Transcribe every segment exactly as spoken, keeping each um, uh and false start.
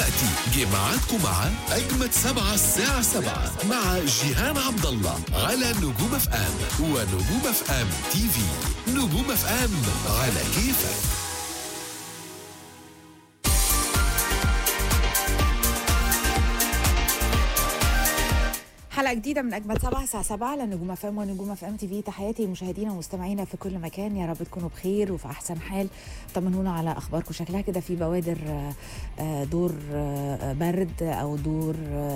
دلوقتي جه ميعادكم مع أجمد سبعة الساعة سبعة مع جيهان عبد الله على نجوم اف ام ونجوم اف ام تي في. نجوم اف ام على كيفك. حلقة جديدة من أجمل سبعة الساعة سبعة على نجوم اف ام ونجوم اف ام تي في. تحياتي لمشاهدينا ومستمعينا في كل مكان، يا رب تكونوا بخير وفي أحسن حال. طمنونا على أخباركم، شكلها كده في بوادر دور برد أو دور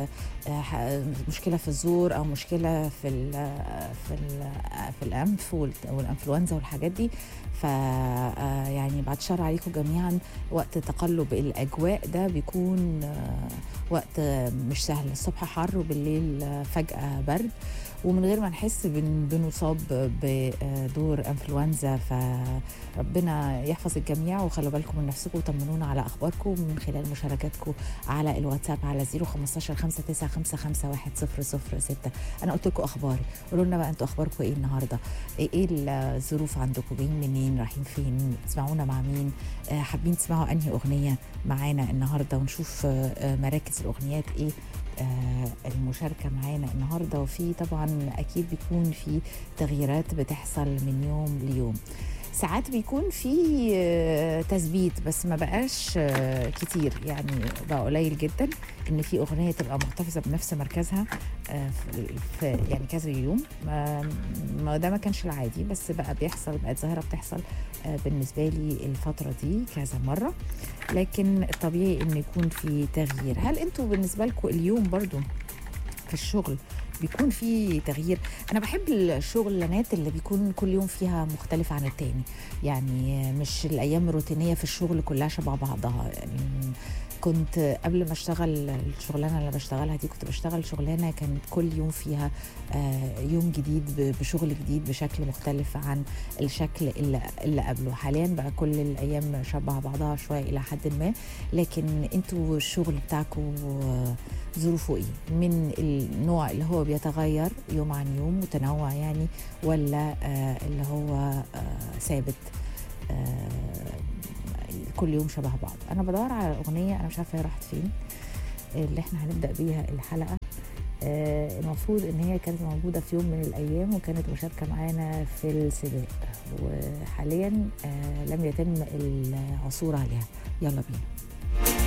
مشكلة في الزور أو مشكلة في ال في ال في الأنف والإنفلونزا والحاجات دي. ف يعني بعد شر عليكم جميعا. وقت تقلب الأجواء ده بيكون وقت مش سهل، الصبح حر وبالليل فجأة برد، ومن غير ما نحس بن بنصاب بدور انفلونزا. فربنا يحفظ الجميع وخلوا بالكم من نفسكم وطمنونا على اخباركم من خلال مشاركاتكم على الواتساب على صفر خمسة خمسة تسعة خمسة خمسة واحد صفر صفر ستة. انا قلت لكم اخباري، قولوا لنا بقى انتوا اخباركم ايه النهارده؟ ايه الظروف عندكم؟ جايين منين؟ رايحين فين؟ تسمعونا مع مين؟ آه حابين تسمعوا انهي اغنيه معانا النهارده؟ ونشوف آه مراكز الاغنيات ايه آه المشاركة معانا النهاردة. وفي طبعا أكيد بيكون في تغييرات بتحصل من يوم ليوم. ساعات بيكون في آه تثبيت بس ما بقاش آه كتير، يعني بقى قليل جدا ان في اغنيه تبقى محتفظه بنفس مركزها آه في يعني كذا يوم. ما ده ما كانش العادي، بس بقى بيحصل، بقت ظاهره بتحصل آه بالنسبه لي الفتره دي كذا مره. لكن الطبيعي ان يكون في تغيير. هل انتوا بالنسبه لكم اليوم برضو في الشغل بيكون في تغيير؟ انا بحب الشغلانات اللي بيكون كل يوم فيها مختلف عن التاني، يعني مش الايام الروتينيه في الشغل كلها شبه بعضها. يعني كنت قبل ما اشتغل الشغلانه اللي بشتغلها دي كنت بشتغل شغلانه كانت كل يوم فيها يوم جديد بشغل جديد بشكل مختلف عن الشكل اللي, اللي قبله. حاليا بقى كل الايام شبه بعضها شويه الى حد ما. لكن انتوا الشغل بتاعكم ظروفه ايه؟ من النوع اللي هو بيتغير يوم عن يوم متنوع يعني، ولا آه اللي هو آه ثابت آه كل يوم شبه بعض؟ انا بدور على اغنيه انا مش عارفه هي راحت فين اللي احنا هنبدا بيها الحلقه. آه المفروض ان هي كانت موجوده في يوم من الايام وكانت مشاركه معانا في السباق، وحاليا آه لم يتم العثور عليها. يلا بينا.